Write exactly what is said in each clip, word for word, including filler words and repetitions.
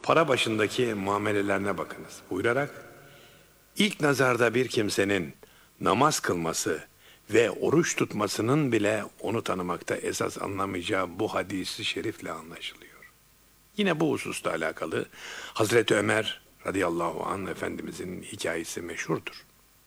para başındaki muamelelerine bakınız buyurarak, ilk nazarda bir kimsenin namaz kılması ve oruç tutmasının bile onu tanımakta esas anlamayacağı bu hadisi şerifle anlaşılıyor. Yine bu hususta alakalı Hazreti Ömer radıyallahu anh Efendimizin hikayesi meşhurdur.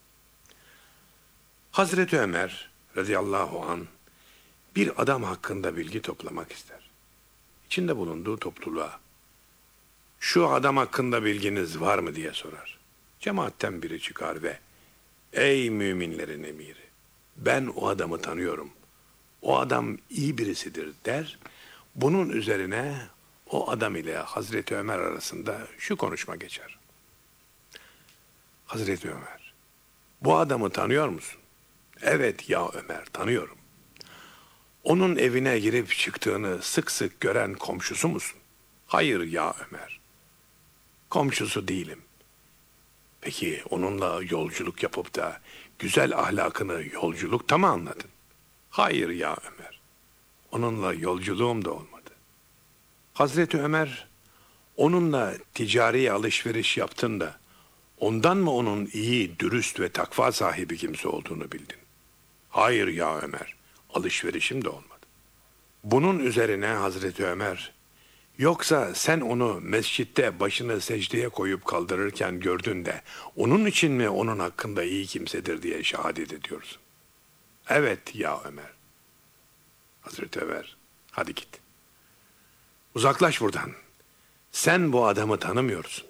Hazreti Ömer radıyallahu anh bir adam hakkında bilgi toplamak ister. İçinde bulunduğu topluluğa şu adam hakkında bilginiz var mı diye sorar. Cemaatten biri çıkar ve ey müminlerin emiri, ben o adamı tanıyorum. O adam iyi birisidir der. Bunun üzerine o adam ile Hazreti Ömer arasında şu konuşma geçer. Hazreti Ömer, bu adamı tanıyor musun? Evet ya Ömer, tanıyorum. Onun evine girip çıktığını sık sık gören komşusu musun? Hayır ya Ömer, komşusu değilim. Peki onunla yolculuk yapıp da güzel ahlakını yolculukta mı anladın? Hayır ya Ömer, onunla yolculuğum da olmadı. Hazreti Ömer, onunla ticari alışveriş yaptın da ondan mı onun iyi, dürüst ve takva sahibi kimse olduğunu bildin? Hayır ya Ömer, alışverişim de olmadı. Bunun üzerine Hazreti Ömer, yoksa sen onu mescitte başını secdeye koyup kaldırırken gördün de onun için mi onun hakkında iyi kimsedir diye şehadet ediyorsun? Evet ya Ömer. Hazreti Ömer, hadi git. Uzaklaş buradan. Sen bu adamı tanımıyorsun.